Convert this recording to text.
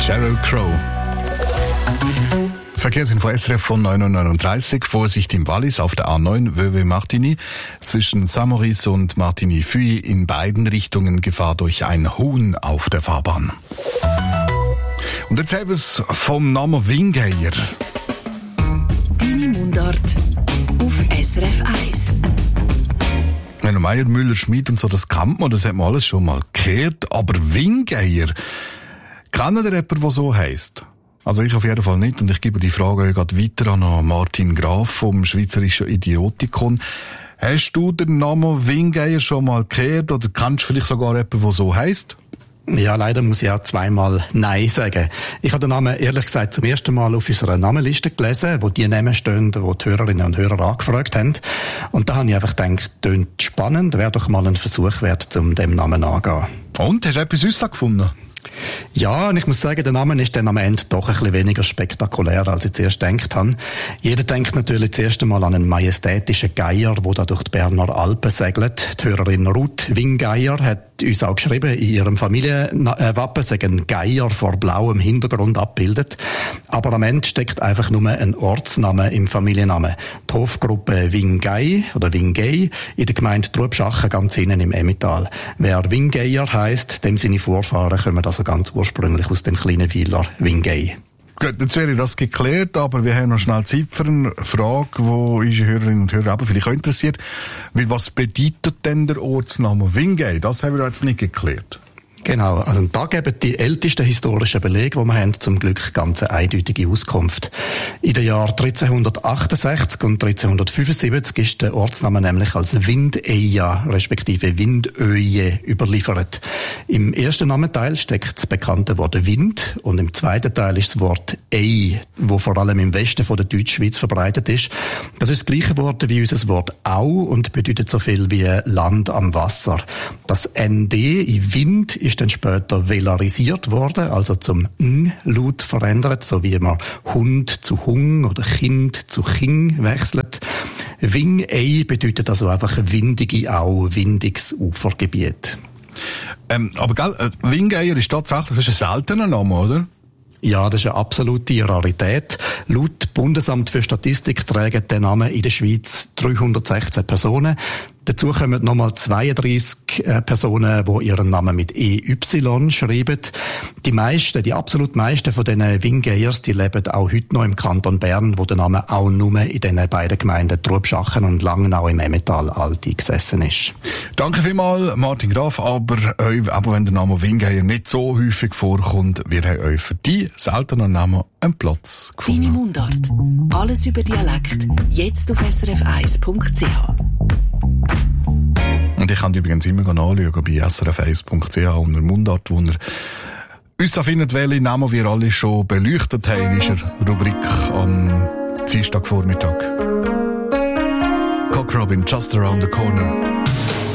Sheryl Crow. Verkehrsinfo SRF von 9.39 Uhr. Vorsicht im Wallis auf der A9 Vevey-Martigny. Zwischen Saint-Maurice und Martigny-Fuy in beiden Richtungen Gefahr durch ein Huhn auf der Fahrbahn. Und jetzt haben wir es vom Namen Wingeier. Deine Mundart auf SRF 1. Meier, Müller, Schmid und so, das kennt man, das hat man alles schon mal gehört. Aber Wingeier, kennt ihr jemanden, der so heisst? Also ich auf jeden Fall nicht, und ich gebe die Frage gerade weiter an Martin Graf vom Schweizerischen Idiotikon. Hast du den Namen Wingeier schon mal gehört oder kennst du vielleicht sogar jemanden, der so heisst? Ja, leider muss ich auch zweimal Nein sagen. Ich habe den Namen ehrlich gesagt zum ersten Mal auf unserer Namenliste gelesen, wo die Namen stehen, wo die Hörerinnen und Hörer angefragt haben. Und da habe ich einfach gedacht, tönt spannend, wäre doch mal ein Versuch wert, um dem Namen anzugehen. Und, hast du etwas Süßes gefunden? Ja, und ich muss sagen, der Name ist dann am Ende doch ein bisschen weniger spektakulär, als ich zuerst gedacht habe. Jeder denkt natürlich zuerst einmal an einen majestätischen Geier, der da durch die Berner Alpen segelt. Die Hörerin Ruth Wingeier hat uns auch geschrieben, in ihrem Familienwappen sei ein Geier vor blauem Hintergrund abgebildet. Aber am Ende steckt einfach nur ein Ortsname im Familiennamen. Die Hofgruppe Wingei oder Wingei in der Gemeinde Trubschachen ganz hinten im Emmental. Wer Wingeier heisst, dem seine Vorfahren kommen also ganz ursprünglich aus dem kleinen Weiler Wingei. Gut, jetzt wäre das geklärt, aber wir haben noch schnell Zeit für eine Frage, die unsere Hörerinnen und Hörer aber vielleicht auch interessiert. Was bedeutet denn der Ortsname Wingei? Das haben wir jetzt nicht geklärt. Genau, also da geben die ältesten historischen Belege, die wir haben, zum Glück ganz eine eindeutige Auskunft. In den Jahren 1368 und 1375 ist der Ortsname nämlich als Windeia respektive Windöje überliefert. Im ersten Namenteil steckt das bekannte Wort Wind und im zweiten Teil ist das Wort Ei, wo vor allem im Westen von der Deutschschweiz verbreitet ist. Das ist das gleiche Wort wie unser Wort Au und bedeutet so viel wie Land am Wasser. Das ND in Wind ist dann später velarisiert worden, also zum Ng-Laut verändert, so wie man Hund zu Hung oder Kind zu Ching wechselt. Wingei bedeutet also einfach windige Au, windiges Ufergebiet. Aber gell, Wingeier ist tatsächlich, das ist ein seltener Name, oder? Ja, das ist eine absolute Rarität. Laut Bundesamt für Statistik tragen den Namen in der Schweiz 316 Personen. Dazu kommen nochmal 32 Personen, die ihren Namen mit EY schreiben. Die absolut meisten von diesen Wingeiers, die leben auch heute noch im Kanton Bern, wo der Name auch nur in diesen beiden Gemeinden Trubschachen und Langnau im Emmental alt eingesessen ist. Danke vielmals, Martin Graf, aber wenn der Name Wingeier nicht so häufig vorkommt, wir haben euch für die seltenen Namen einen Platz gefunden. Deine Mundart. Alles über Dialekt. Jetzt auf srf1.ch. Und ich kann übrigens immer nachschauen bei srf1.ch unter Mundart, wo ihr uns findet, welche Namen wir alle schon beleuchtet haben in dieser Rubrik am Dienstagvormittag. Cock Robin, Just Around the Corner.